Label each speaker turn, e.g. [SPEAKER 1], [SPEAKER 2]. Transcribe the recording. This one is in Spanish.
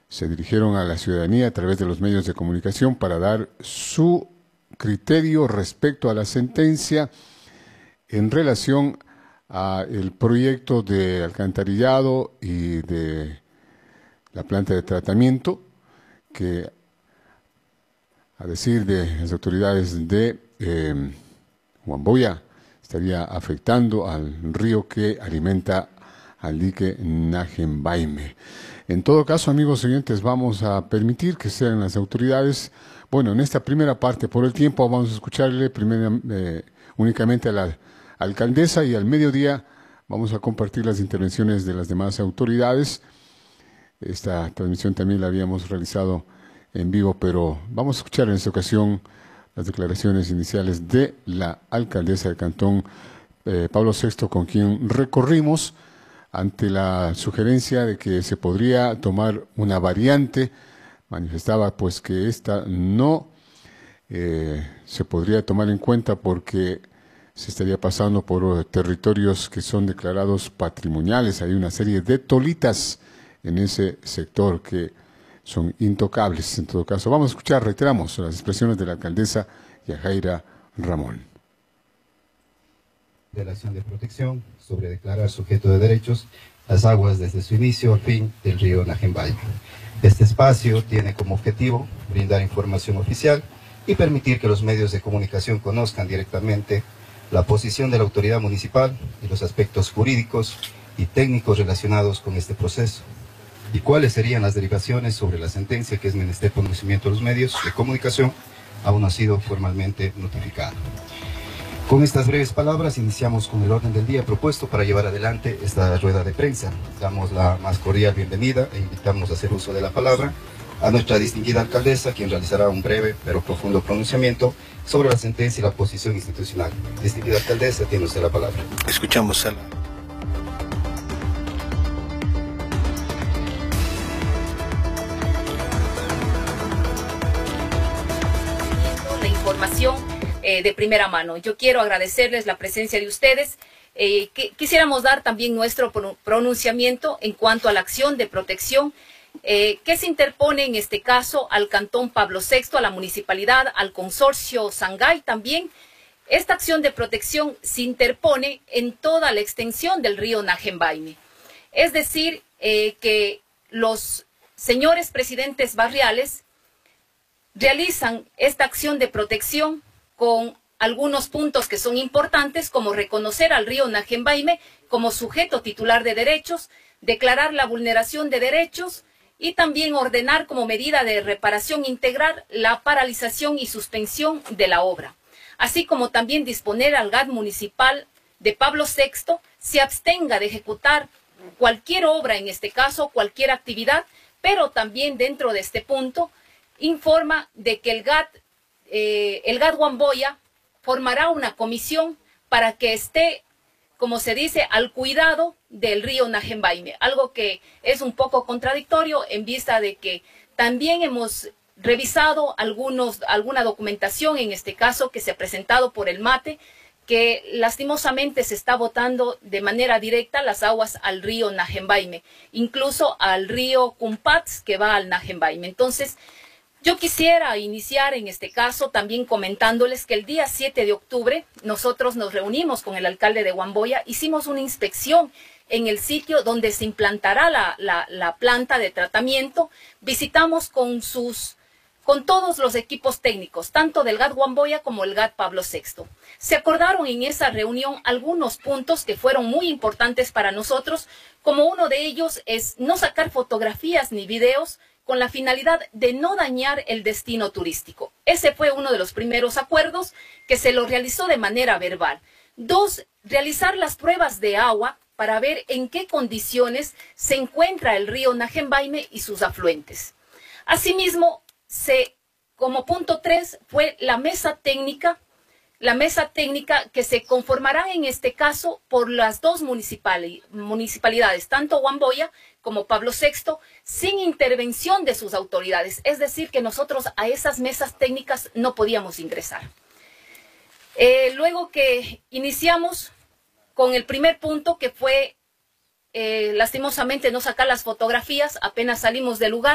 [SPEAKER 1] se dirigieron a la ciudadanía a través de los medios de comunicación para dar su criterio respecto a la sentencia en relación a el proyecto de alcantarillado y de la planta de tratamiento que, a decir de las autoridades de Huamboya, estaría afectando al río que alimenta al dique Najembaime. En todo caso, amigos oyentes, vamos a permitir que sean las autoridades. Bueno, en esta primera parte, por el tiempo, vamos a escucharle únicamente a la alcaldesa, y al mediodía vamos a compartir las intervenciones de las demás autoridades. Esta transmisión también la habíamos realizado en vivo, pero vamos a escuchar en esta ocasión las declaraciones iniciales de la alcaldesa del Cantón Pablo VI, con quien recorrimos ante la sugerencia de que se podría tomar una variante. Manifestaba pues que esta no se podría tomar en cuenta porque se estaría pasando por territorios que son declarados patrimoniales. Hay una serie de tolitas en ese sector que son intocables. En todo caso, vamos a escuchar, reiteramos, las expresiones de la alcaldesa Yajaira Ramón.
[SPEAKER 2] De la acción de protección sobre declarar sujeto de derechos las aguas desde su inicio al fin del río Najembaime. Este espacio tiene como objetivo brindar información oficial y permitir que los medios de comunicación conozcan directamente la posición de la autoridad municipal y los aspectos jurídicos y técnicos relacionados con este proceso, y cuáles serían las derivaciones sobre la sentencia que es menester conocimiento de los medios de comunicación, aún no ha sido formalmente notificado. Con estas breves palabras iniciamos con el orden del día propuesto para llevar adelante esta rueda de prensa. Damos la más cordial bienvenida e invitamos a hacer uso de la palabra a nuestra distinguida alcaldesa, quien realizará un breve pero profundo pronunciamiento sobre la sentencia y la posición institucional. Distinguida alcaldesa, tiene usted la palabra.
[SPEAKER 3] Escuchamos a la...
[SPEAKER 4] La información de primera mano. Yo quiero agradecerles la presencia de ustedes. Quisiéramos dar también nuestro pronunciamiento en cuanto a la acción de protección que se interpone en este caso al Cantón Pablo VI, a la municipalidad, al consorcio Sangay también. Esta acción de protección se interpone en toda la extensión del río Najembaime. Es decir, que los señores presidentes barriales realizan esta acción de protección con algunos puntos que son importantes, como reconocer al río Najembaime como sujeto titular de derechos, declarar la vulneración de derechos y también ordenar como medida de reparación integral la paralización y suspensión de la obra, así como también disponer al GAT municipal de Pablo VI se abstenga de ejecutar cualquier obra, en este caso cualquier actividad, pero también dentro de este punto informa de que el GAT Huamboya formará una comisión para que esté, como se dice, al cuidado del río Najembaime, algo que es un poco contradictorio en vista de que también hemos revisado alguna documentación, en este caso que se ha presentado por el MATE, que lastimosamente se está botando de manera directa las aguas al río Najembaime, incluso al río Cumpats que va al Najembaime. Entonces, yo quisiera iniciar en este caso también comentándoles que el día 7 de octubre nosotros nos reunimos con el alcalde de Huamboya, hicimos una inspección en el sitio donde se implantará la planta de tratamiento, visitamos con todos los equipos técnicos, tanto del GAT Huamboya como el GAT Pablo VI. Se acordaron en esa reunión algunos puntos que fueron muy importantes para nosotros, como uno de ellos es no sacar fotografías ni videos con la finalidad de no dañar el destino turístico. Ese fue uno de los primeros acuerdos que se lo realizó de manera verbal. 2, realizar las pruebas de agua para ver en qué condiciones se encuentra el río Najembaime y sus afluentes. Asimismo, como punto 3 fue la mesa técnica que se conformará en este caso por las dos municipalidades, tanto Huamboya como Pablo VI, sin intervención de sus autoridades. Es decir, que nosotros a esas mesas técnicas no podíamos ingresar. Luego que iniciamos con el primer punto, que fue lastimosamente no sacar las fotografías, apenas salimos del lugar,